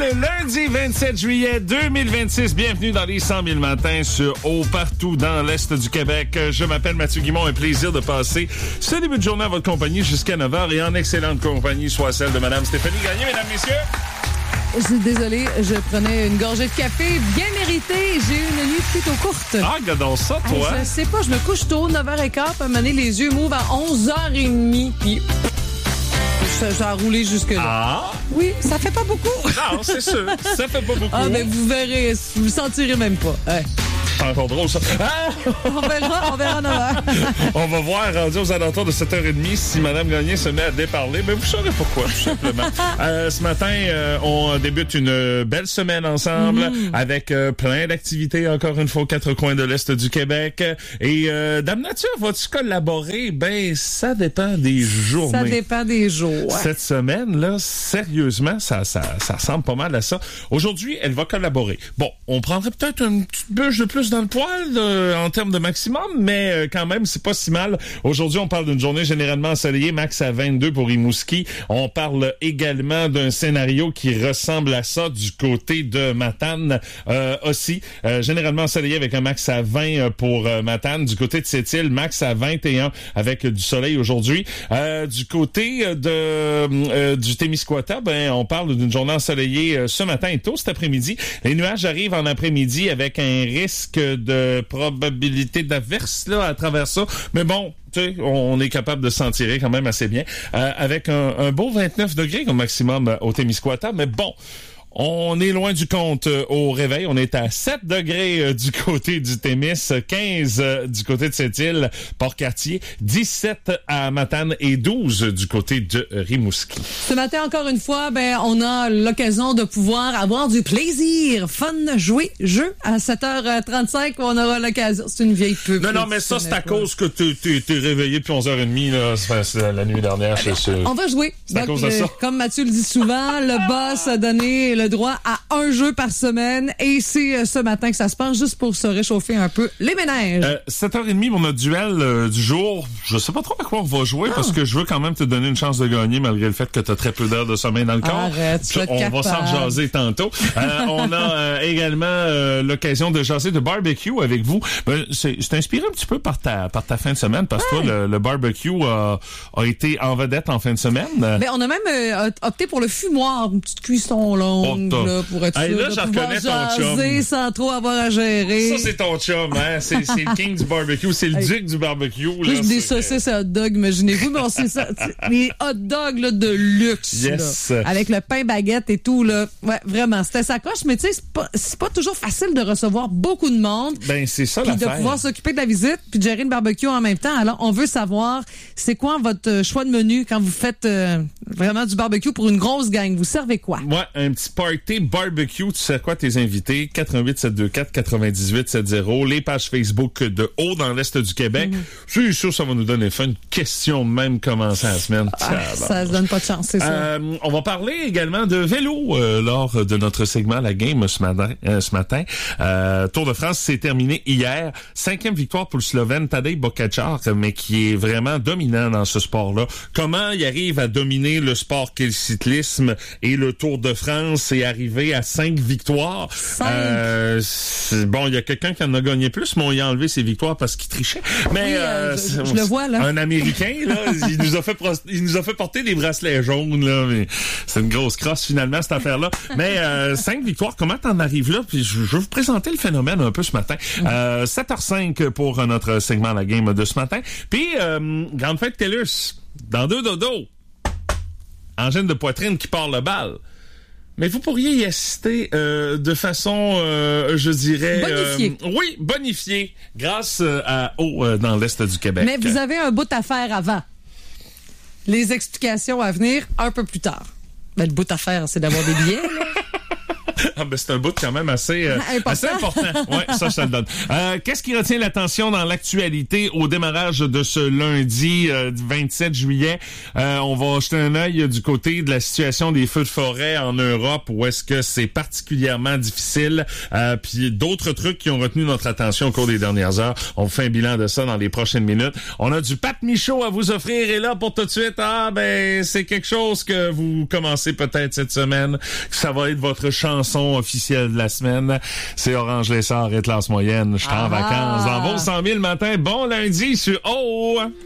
le lundi 27 juillet 2026. Bienvenue dans les 100 000 matins sur partout dans l'Est du Québec. Je m'appelle Mathieu Guimond. Un plaisir de passer ce début de journée à votre compagnie jusqu'à 9h et en excellente compagnie, soit celle de Mme Stéphanie Gagné, mesdames, messieurs. Je suis désolée, je prenais une gorgée de café bien méritée. J'ai eu une nuit plutôt courte. Ah, regardons ça, toi. Je sais pas, je me couche tôt, 9h15, puis à un moment donné, les yeux m'ouvrent à 11h30, puis ça a roulé jusque-là. Ah? Oui, ça fait pas beaucoup. Non, c'est sûr, ça fait pas beaucoup. Ah, mais vous verrez, vous le sentirez même pas. Ouais. C'est encore drôle, ça. Ah! On verra 9h. On va voir, rendu aux alentours de 7h30, si Mme Gagné se met à déparler. Mais vous saurez pourquoi, tout simplement. Ce matin, on débute une belle semaine ensemble avec plein d'activités, encore une fois, aux quatre coins de l'Est du Québec. Et Dame Nature, vas-tu collaborer? Ben, ça dépend des journées. Ça dépend des jours. Ouais. Cette semaine, là, sérieusement, ça ressemble pas mal à ça. Aujourd'hui, elle va collaborer. Bon, on prendrait peut-être une petite bûche de plus dans le poil en termes de maximum, mais quand même, c'est pas si mal. Aujourd'hui, on parle d'une journée généralement ensoleillée, max à 22 pour Rimouski. On parle également d'un scénario qui ressemble à ça du côté de Matane aussi. Généralement ensoleillé avec un max à 20 pour Matane. Du côté de Sept-Îles, max à 21 avec du soleil aujourd'hui. Du côté du Témiscouata, ben on parle d'une journée ensoleillée ce matin et tôt cet après-midi. Les nuages arrivent en après-midi avec un risque de probabilité d'averse là à travers ça. Mais bon, tu sais, on est capable de s'en tirer quand même assez bien. Avec un beau 29 degrés au maximum au Témiscouata. Mais bon, on est loin du compte au réveil. On est à 7 degrés du côté du Témis, 15 du côté de Sept-Îles, Port-Cartier, 17 à Matane et 12 du côté de Rimouski. Ce matin, encore une fois, ben on a l'occasion de pouvoir avoir du plaisir, fun, jouer, jeu à 7h35. On aura l'occasion. C'est une vieille pub. Non, mais ça, c'est à cause que t'es réveillé depuis 11h30, là. C'est la nuit dernière. On va jouer. C'est à cause de ça. Comme Mathieu le dit souvent, le boss a donné le droit à un jeu par semaine et c'est ce matin que ça se passe juste pour se réchauffer un peu les ménages. 7h30 pour notre duel du jour. Je sais pas trop à quoi on va jouer parce que je veux quand même te donner une chance de gagner malgré le fait que tu as très peu d'heures de sommeil dans le corps. Arrête, on va s'en jaser tantôt. On a également l'occasion de jaser de barbecue avec vous. C'est inspiré un petit peu par ta fin de semaine parce que toi, le barbecue a été en vedette en fin de semaine. Ben, on a même opté pour le fumoir, une petite cuisson longue. Là, pour être sûr là, de j'en pouvoir reconnais ton jaser chum. sans trop avoir à gérer. Ça, c'est ton chum, hein? C'est le king du barbecue, c'est le duc du barbecue. Plus des saucisses à hot dog, imaginez-vous, mais c'est ça, les hot dogs là, de luxe. Yes. Là, avec le pain baguette et tout, là. Ouais, vraiment, c'était sa coche, mais tu sais, c'est pas toujours facile de recevoir beaucoup de monde. Ben, c'est ça l'affaire. Puis de pouvoir s'occuper de la visite, puis de gérer le barbecue en même temps. Alors, on veut savoir, c'est quoi votre choix de menu quand vous faites vraiment du barbecue pour une grosse gang? Vous servez quoi? Ouais, un petit party barbecue, tu sais quoi tes invités? 88 724 98 70, les pages Facebook de Haut dans l'Est du Québec. C'est sûr, ça va nous donner faim. Une question même commencer la semaine. Ça se donne pas de chance, c'est ça. On va parler également de vélo lors de notre segment La Game ce matin. Tour de France s'est terminé hier. 5e victoire pour le Slovène Tadej Pogačar, mais qui est vraiment dominant dans ce sport-là. Comment il arrive à dominer le sport qu'est le cyclisme et le Tour de France et arriver à 5 victoires? Bon, il y a quelqu'un qui en a gagné plus, mais on y a enlevé ses victoires parce qu'il trichait. Mais je le vois, là. Un Américain, là, il nous a fait porter des bracelets jaunes, là. Mais c'est une grosse crosse, finalement, cette affaire-là. Mais 5 victoires, comment t'en arrives là? Puis je vais vous présenter le phénomène un peu ce matin. 7h05 pour notre segment La Game de ce matin. Puis, grande fête TELUS. Dans 2 dodos. Angine de poitrine qui part le bal. Mais vous pourriez y assister de façon, je dirais... Bonifiée. Oui, bonifiée, grâce à Haut dans l'Est du Québec. Mais vous avez un bout à faire avant. Les explications à venir un peu plus tard. Ben, le bout à faire, c'est d'avoir des billets, là. Ah, ben, c'est un bout quand même assez important. Ouais, ça, je te le donne. Qu'est-ce qui retient l'attention dans l'actualité au démarrage de ce lundi 27 juillet? On va jeter un œil du côté de la situation des feux de forêt en Europe, où est-ce que c'est particulièrement difficile. Puis d'autres trucs qui ont retenu notre attention au cours des dernières heures. On vous fait un bilan de ça dans les prochaines minutes. On a du Pat Michaud à vous offrir. Et là, pour tout de suite, c'est quelque chose que vous commencez peut-être cette semaine. Ça va être votre chanson officielle de la semaine. C'est Orange Lessard et Classe Moyenne. Je suis en vacances dans vos 100 000 matin. Bon lundi sur